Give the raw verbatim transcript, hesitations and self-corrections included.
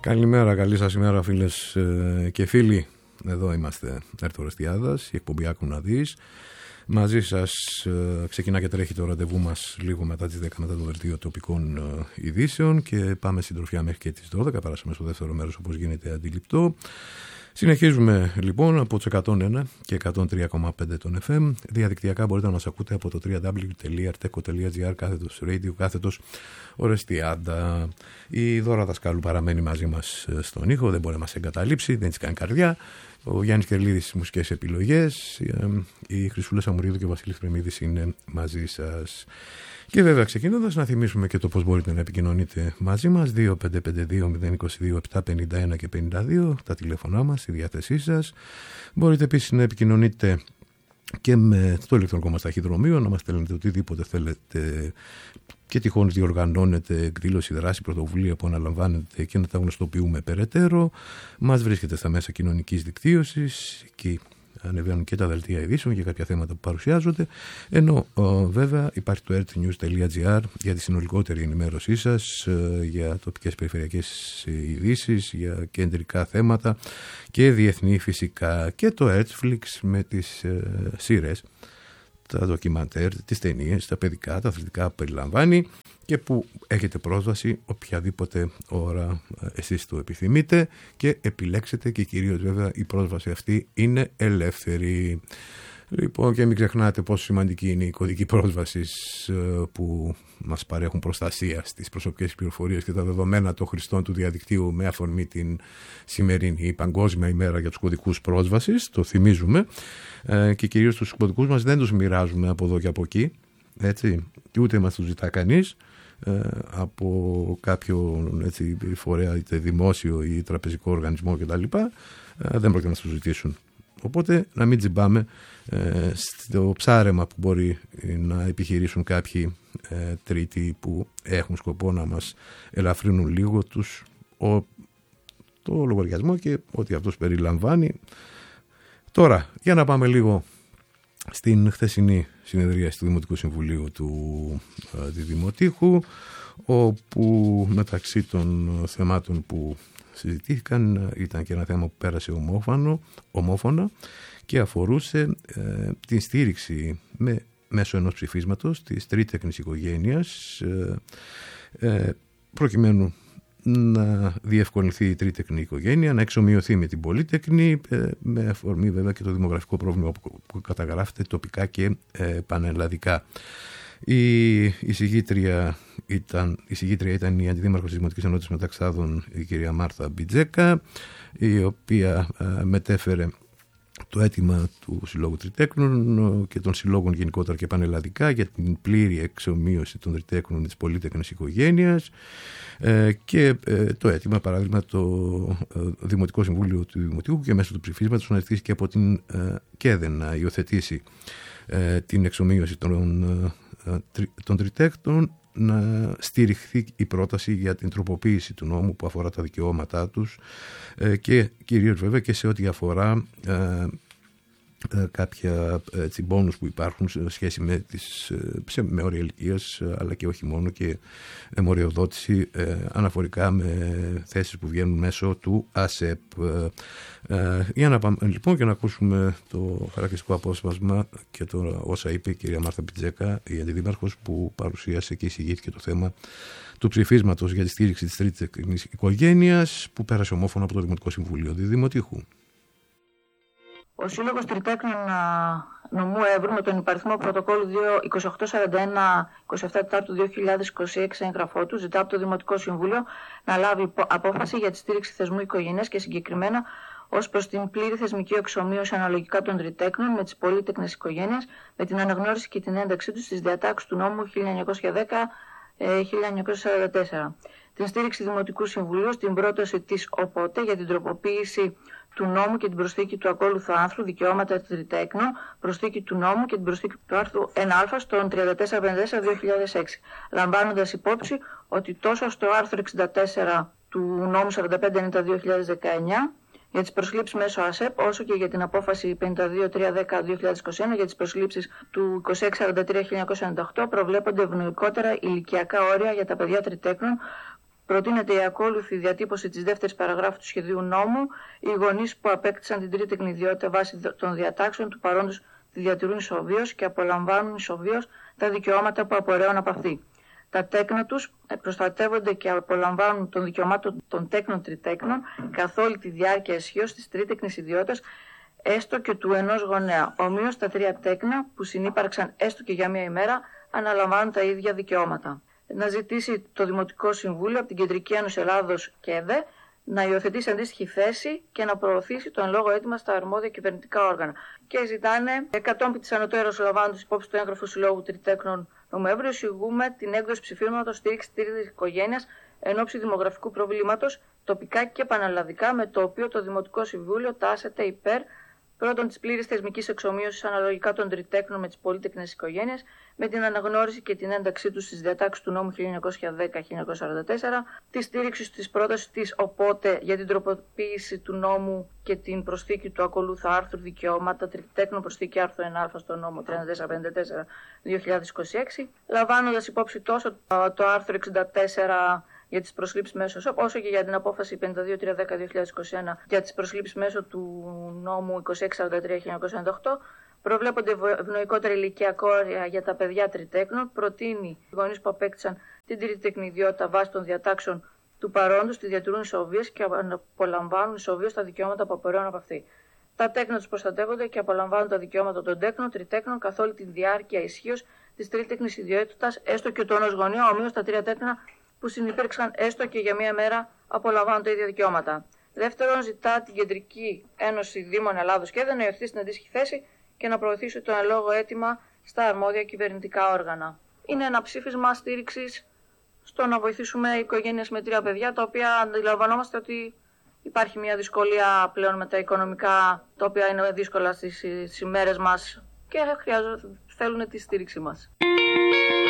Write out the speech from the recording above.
Καλημέρα, καλή σας ημέρα φίλες και φίλοι. Εδώ είμαστε, Έρθω Ρεστιάδας, η εκπομπή Άκου να δεις. Μαζί σας ξεκινά και τρέχει το ραντεβού μας λίγο μετά τις δέκα, μετά το δελτίο τοπικών ειδήσεων και πάμε συντροφιά μέχρι και τις δώδεκα, περάσαμε στο δεύτερο μέρος όπως γίνεται αντιληπτό. Συνεχίζουμε λοιπόν από τους εκατόν ένα και εκατόν τρία κόμμα πέντε των εφ εμ. Διαδικτυακά μπορείτε να μας ακούτε από το double-u double-u double-u τελεία arteco τελεία gr κάθετος radio κάθετος Ορεστιάδα. Η Δώρα Δασκάλου παραμένει μαζί μας στον ήχο, δεν μπορεί να μας εγκαταλείψει, δεν της κάνει καρδιά. Ο Γιάννης Κερλίδης στις μουσικές επιλογές, η Χρυσούλα Σαμουρίδου και ο Βασίλης Πρεμίδης είναι μαζί σας. Και βέβαια ξεκινώντας να θυμίσουμε και το πώς μπορείτε να επικοινωνείτε μαζί μας, δύο πέντε πέντε δύο μηδέν δύο δύο επτά πενήντα ένα και πενήντα δύο, τα τηλέφωνά μας στη διάθεσή σας. Μπορείτε επίσης να επικοινωνείτε και με το ηλεκτρονικό μας ταχυδρομείο, να μας στέλνετε οτιδήποτε θέλετε και τυχόν διοργανώνετε εκδήλωση, δράση, πρωτοβουλία που αναλαμβάνετε και να τα γνωστοποιούμε περαιτέρω. Μας βρίσκεται στα μέσα κοινωνικής δικτύωσης, εκεί ανεβαίνουν και τα δελτία ειδήσεων και κάποια θέματα που παρουσιάζονται, ενώ ο, βέβαια υπάρχει το earthnews τελεία gr για τη συνολικότερη ενημέρωσή σας, για τοπικές περιφερειακές ειδήσεις, για κεντρικά θέματα και διεθνή φυσικά, και το Earthflix με τις ε, σειρές, τα ντοκιμαντέρ, τις ταινίες, τα παιδικά, τα αθλητικά που περιλαμβάνει και που έχετε πρόσβαση οποιαδήποτε ώρα εσείς το επιθυμείτε και επιλέξετε, και κυρίως βέβαια η πρόσβαση αυτή είναι ελεύθερη. Λοιπόν, και μην ξεχνάτε πόσο σημαντική είναι η κωδική πρόσβαση που μας παρέχουν προστασία στις προσωπικές πληροφορίες και τα δεδομένα των χρηστών του διαδικτύου με αφορμή την σημερινή Παγκόσμια ημέρα για τους κωδικούς πρόσβασης. Το θυμίζουμε, και κυρίως τους κωδικούς μας δεν τους μοιράζουμε από εδώ και από εκεί, έτσι, και ούτε μας τους ζητά κανείς από κάποιο, έτσι, φορέα, είτε δημόσιο ή τραπεζικό οργανισμό κτλ. Δεν πρόκειται να μας τους ζητήσουν. Οπότε να μην τζιμπάμε ε, στο ψάρεμα που μπορεί να επιχειρήσουν κάποιοι ε, τρίτοι που έχουν σκοπό να μας ελαφρύνουν λίγο τους, ο, το λογαριασμό και ό,τι αυτός περιλαμβάνει. Τώρα, για να πάμε λίγο στην χθεσινή συνεδρία του Δημοτικού Συμβουλίου του ε, Δημοτήχου, όπου μεταξύ των θεμάτων που συζητήθηκαν ήταν και ένα θέμα που πέρασε ομόφωνο, ομόφωνα και αφορούσε ε, την στήριξη με, μέσω ενός ψηφίσματος της τρίτεκνης οικογένειας ε, ε, προκειμένου να διευκολυνθεί η τρίτεκνη οικογένεια, να εξομοιωθεί με την πολύτεκνη, ε, με αφορμή βέβαια και το δημογραφικό πρόβλημα που, που καταγράφεται τοπικά και ε, πανελλαδικά. Η εισηγήτρια ήταν, η εισηγήτρια ήταν η Αντιδήμαρχος της Δημοτικής Ενότητας Μεταξάδων, η κυρία Μάρθα Μπιτζέκα, η οποία α, μετέφερε το αίτημα του Συλλόγου Τριτέκνων και των συλλόγων γενικότερα και πανελλαδικά για την πλήρη εξομοίωση των τριτέκνων της πολύτεκνης οικογένειας, ε, και ε, το αίτημα, παράδειγμα, το ε, Δημοτικό Συμβούλιο του Δημοτικού και μέσω του ψηφίσματος να ζητήσει και από την ε, ΚΕΔΕ να υιοθετήσει ε, την εξομοίωση των ε, των τριτέκνων, να στηριχθεί η πρόταση για την τροποποίηση του νόμου που αφορά τα δικαιώματά τους και κυρίως βέβαια και σε ό,τι αφορά ε, ε, κάποια έτσι, μπόνους που υπάρχουν σε σχέση με, τις, σε, με όρια ηλικίας, αλλά και όχι μόνο, και μοριοδότηση ε, αναφορικά με θέσεις που βγαίνουν μέσω του ΑΣΕΠ. Ε, για να πάμε λοιπόν και να ακούσουμε το χαρακτηριστικό απόσπασμα και το όσα είπε η κυρία Μάρθα Μπιτζέκα, η Αντιδήμαρχος, που παρουσίασε και εισηγήθηκε το θέμα του ψηφίσματος για τη στήριξη της τρίτης οικογένειας που πέρασε ομόφωνα από το Δημοτικό Συμβούλιο Δημοτήχου. Ο Σύλλογος Τριτέκνων Νομού Εύρου με τον υπαριθμό πρωτοκόλλου είκοσι οκτώ σαράντα ένα είκοσι επτά Τετάρτου δύο χιλιάδες είκοσι έξι έγγραφό του ζητά από το Δημοτικό Συμβούλιο να λάβει απόφαση για τη στήριξη θεσμού οικογένειας και συγκεκριμένα ως προς την πλήρη θεσμική εξομοίωση αναλογικά των τριτέκνων με τις πολύτεκνες οικογένειες, με την αναγνώριση και την ένταξή τους στις διατάξεις του νόμου χίλια εννιακόσια δέκα χίλια εννιακόσια σαράντα τέσσερα. Την στήριξη Δημοτικού Συμβουλίου στην πρόταση της ΟΠΟΤΕ για την τροποποίηση του νόμου και την προσθήκη του ακόλουθου άρθρου Δικαιώματα Τριτέκνων, προσθήκη του νόμου και την προσθήκη του άρθρου ένα α στον τριάντα τέσσερα πενήντα τέσσερα δύο χιλιάδες έξι, λαμβάνοντας υπόψη ότι τόσο στο άρθρο εξήντα τέσσερα του νόμου σαράντα πέντε ενενήντα δύο δύο χιλιάδες δεκαεννιά για τις προσλήψεις μέσω ΑΣΕΠ, όσο και για την απόφαση πενήντα δύο τριακόσια δέκα δύο χιλιάδες είκοσι ένα για τις προσλήψεις του είκοσι έξι σαράντα τρία χίλια εννιακόσια ενενήντα οκτώ, προβλέπονται ευνοϊκότερα ηλικιακά όρια για τα παιδιά τριτέκνων Προτείνεται η ακόλουθη διατύπωση της δεύτερης παραγράφου του σχεδίου νόμου. Οι γονείς που απέκτησαν την τρίτεκνη ιδιότητα βάσει των διατάξεων του παρόντος τη διατηρούν ισοβίως και απολαμβάνουν ισοβίως τα δικαιώματα που απορρέουν από αυτή. Τα τέκνα τους προστατεύονται και απολαμβάνουν των δικαιωμάτων των τέκνων τριτέκνων καθ' όλη τη διάρκεια ισχύως της τρίτεκνης ιδιότητας, έστω και του ενός γονέα. Ομοίως, τα τρία τέκνα που συνύπαρξαν έστω και για μία ημέρα αναλαμβάνουν τα ίδια δικαιώματα. Να ζητήσει το Δημοτικό Συμβούλιο από την Κεντρική Ένωση Ελλάδος και ΕΔΕ να υιοθετήσει αντίστοιχη θέση και να προωθήσει το εν λόγω αίτημα στα αρμόδια κυβερνητικά όργανα. Και ζητάνε, κατόπιν της ανωτέρως λαμβάνοντας υπόψη του έγγραφου Συλλόγου Τριτέκνων Νομοέβρη, εισηγούμε την έκδοση ψηφίσματος στήριξη της τρίτης οικογένειας εν ώψη δημογραφικού προβλήματος, τοπικά και πανελλαδικά, με το οποίο το Δημοτικό Συμβούλιο τάσεται υπέρ πρώτον της πλήρης θεσμικής εξομοίωσης αναλογικά των τριτέκνων με τις πολύτεκνες οικογένειες, με την αναγνώριση και την ένταξή τους στις διατάξεις του νόμου χίλια εννιακόσια δέκα χίλια εννιακόσια σαράντα τέσσερα, τη στήριξη της πρότασης της οπότε για την τροποποίηση του νόμου και την προσθήκη του ακολούθου άρθρου δικαιώματα τριτέκνων προσθήκη άρθρου ένα α στο νόμο τριάντα τέσσερα πενήντα τέσσερα δύο χιλιάδες είκοσι έξι, λαμβάνοντας υπόψη τόσο το άρθρο εξήντα τέσσερα για τις προσλήψεις μέσω ΣΟΠ, όσο και για την απόφαση πενήντα δύο τριακόσια δέκα δύο χιλιάδες είκοσι ένα για τις προσλήψεις μέσω του νόμου είκοσι έξι σαράντα τρία χίλια εννιακόσια ενενήντα οκτώ, προβλέπονται ευνοϊκότερα ηλικιακά όρια για τα παιδιά τριτέκνων, προτείνει οι γονείς που απέκτησαν την τρίτεκνη ιδιότητα βάσει των διατάξεων του παρόντος, τη διατηρούν ισοβίες και απολαμβάνουν ισοβίες τα δικαιώματα που απορρέουν από αυτή. Τα τέκνα τους προστατεύονται και απολαμβάνουν τα δικαιώματα των τέκνων, τριτέκνων καθ' όλη τη διάρκεια ισχύως της τρίτεκνης ιδιότητας, έστω και του ενός γονέα, ομοίως τα τρία τέκνα που συνυπήρξαν έστω και για μία μέρα απολαμβάνουν τα ίδια δικαιώματα. Δεύτερον, ζητά την Κεντρική Ένωση Δήμων Ελλάδος και ΕΔΕ να υιοθετήσει την αντίστοιχη θέση και να προωθήσει το εν λόγω αίτημα στα αρμόδια κυβερνητικά όργανα. Είναι ένα ψήφισμα στήριξης στο να βοηθήσουμε οικογένειες με τρία παιδιά, τα οποία αντιλαμβανόμαστε ότι υπάρχει μια δυσκολία πλέον με τα οικονομικά, τα οποία είναι δύσκολα στις ημέρες μας και χρειάζονται, θέλουν τη στήριξη μας.